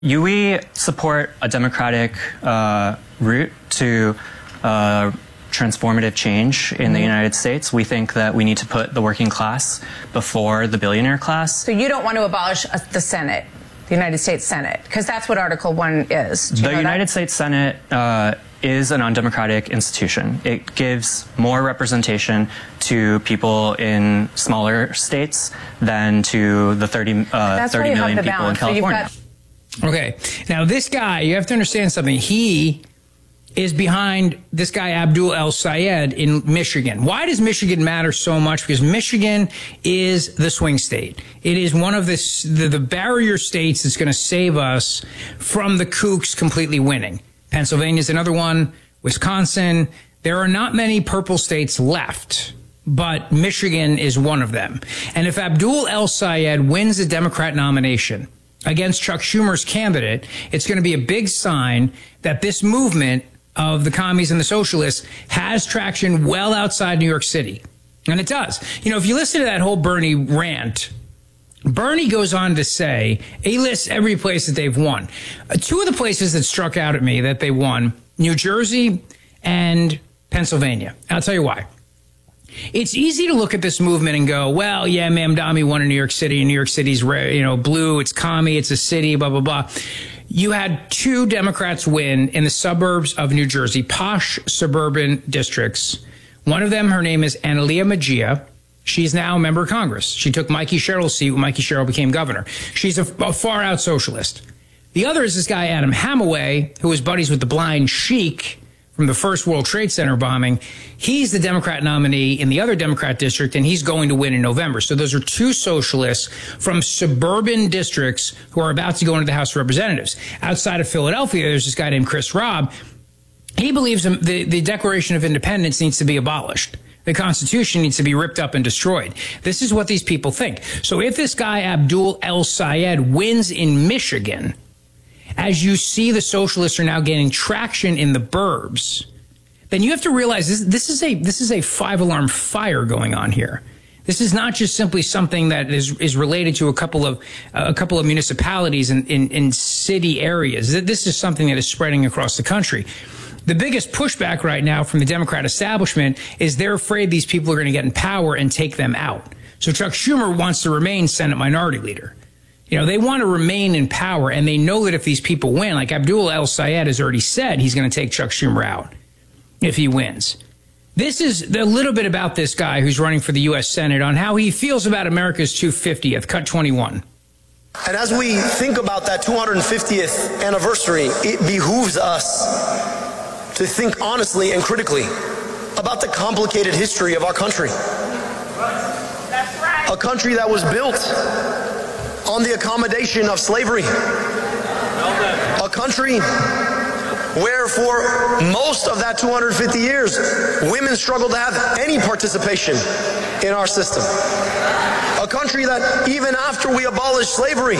We support a democratic route to transformative change in the United States. We think that we need to put the working class before the billionaire class. So you don't want to abolish the Senate, the United States Senate, because that's what Article 1 is. The United States Senate is an undemocratic institution. It gives more representation to people in smaller states than to the 30 million people in California. Okay, now this guy, you have to understand something. He is behind this guy Abdul El-Sayed in Michigan. Why does Michigan matter so much? Because Michigan is the swing state. It is one of the barrier states that's going to save us from the kooks completely winning. Pennsylvania's another one. Wisconsin. There are not many purple states left, but Michigan is one of them. And if Abdul El-Sayed wins the Democrat nomination against Chuck Schumer's candidate, it's going to be a big sign that this movement of the commies and the socialists has traction well outside New York City. And it does. You know, if you listen to that whole Bernie rant, Bernie goes on to say, he lists every place that they've won. Two of the places that struck out at me that they won, New Jersey and Pennsylvania. I'll tell you why. It's easy to look at this movement and go, well, yeah, Mamdani won in New York City, and New York City's blue, it's commie, it's a city, blah, blah, blah. You had two Democrats win in the suburbs of New Jersey, posh suburban districts. One of them, her name is Analia Mejia. She's now a member of Congress. She took Mikey Sherrill's seat when Mikey Sherrill became governor. She's a far-out socialist. The other is this guy, Adam Hamaway, who was buddies with the blind sheik from the first World Trade Center bombing. He's the Democrat nominee in the other Democrat district, and he's going to win in November. So those are two socialists from suburban districts who are about to go into the House of Representatives. Outside of Philadelphia, there's this guy named Chris Robb. He believes the Declaration of Independence needs to be abolished. The Constitution needs to be ripped up and destroyed. This is what these people think. So if this guy, Abdul El-Sayed, wins in Michigan, as you see the socialists are now gaining traction in the burbs, then you have to realize this is a five-alarm fire going on here. This is not just simply something that is related to a couple of municipalities in city areas. This is something that is spreading across the country. The biggest pushback right now from the Democrat establishment is they're afraid these people are going to get in power and take them out. So Chuck Schumer wants to remain Senate Minority Leader. You know, they want to remain in power, and they know that if these people win, like Abdul El-Sayed has already said, he's going to take Chuck Schumer out if he wins. This is a little bit about this guy who's running for the U.S. Senate on how he feels about America's 250th, cut 21. And as we think about that 250th anniversary, it behooves us to think honestly and critically about the complicated history of our country. That's right. A country that was built on the accommodation of slavery. A country where for most of that 250 years, women struggled to have any participation in our system. A country that even after we abolished slavery,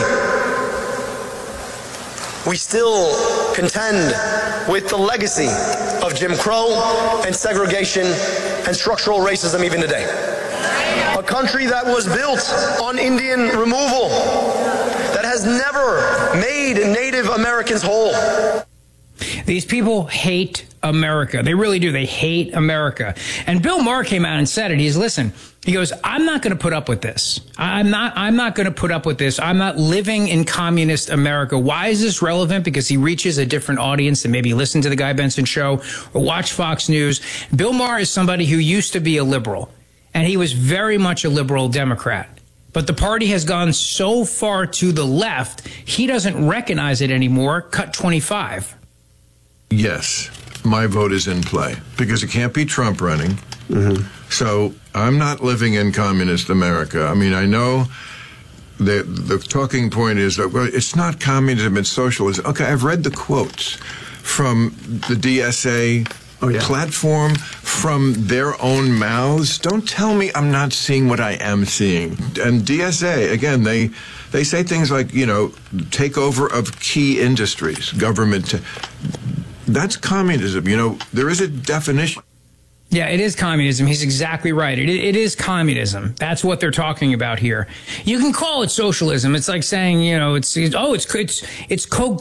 we still contend with the legacy of Jim Crow and segregation and structural racism even today. A country that was built on Indian removal, that has never made Native Americans whole. These people hate America. They really do. They hate America. And Bill Maher came out and said it. He goes, I'm not going to put up with this. I'm not going to put up with this. I'm not living in communist America. Why is this relevant? Because he reaches a different audience than maybe listen to the Guy Benson show or watch Fox News. Bill Maher is somebody who used to be a liberal, and he was very much a liberal Democrat. But the party has gone so far to the left, he doesn't recognize it anymore. Cut 25. Yes, my vote is in play because it can't be Trump running. Mm-hmm. So I'm not living in communist America. I mean, I know the talking point is that, well, it's not communism, it's socialism. Okay, I've read the quotes from the DSA platform, from their own mouths. Don't tell me I'm not seeing what I am seeing. And DSA, again, they say things like, takeover of key industries, government. That's communism. There is a definition. Yeah, it is communism. He's exactly right. It is communism. That's what they're talking about here. You can call it socialism. It's like saying, it's